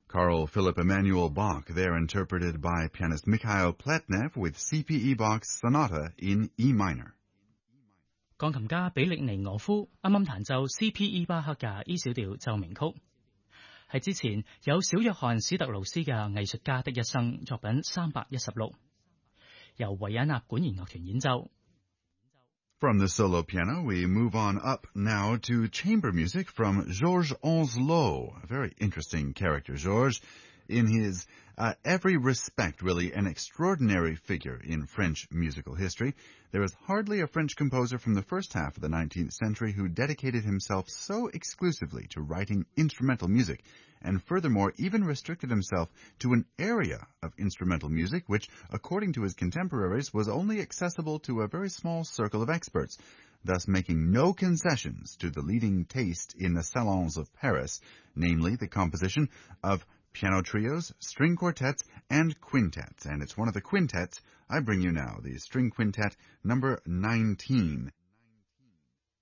Carl Philipp Emanuel Bach, there interpreted by pianist Mikhail Pletnev with C.P.E. Bach's Sonata in E minor. 鋼琴家比利尼俄夫啱啱彈奏 C.P.E. 巴克嘅 E 小調奏鳴曲，係之前有小約翰史特勞斯嘅藝術家的一生作品316，由維也納管弦樂團演奏。 From the solo piano, we move on up now to chamber music from Georges Ancelot. A very interesting character, Georges. In his every respect, really an extraordinary figure in French musical history. There is hardly a French composer from the first half of the 19th century who dedicated himself so exclusively to writing instrumental music, and furthermore even restricted himself to an area of instrumental music which, according to his contemporaries, was only accessible to a very small circle of experts, thus making no concessions to the leading taste in the salons of Paris, namely the composition of piano trios, string quartets, and quintets. And it's one of the quintets I bring you now, the string quintet number 19.